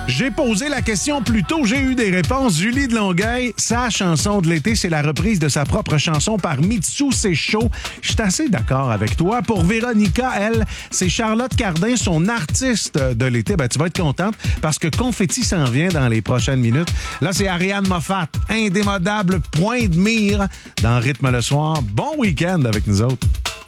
J'ai posé la question plus tôt, j'ai eu des réponses. Julie de Longueuil, sa chanson de l'été, c'est la reprise de sa propre chanson par Mitsou, c'est chaud. Je suis assez d'accord avec toi. Pour Véronica, elle, c'est Charlotte Cardin, son artiste de l'été. Ben, tu vas être contente parce que Confetti s'en vient dans les prochaines minutes. Là, c'est Ariane Moffat, indémodable point de mire dans Rythme le soir. Bon week-end avec nous autres.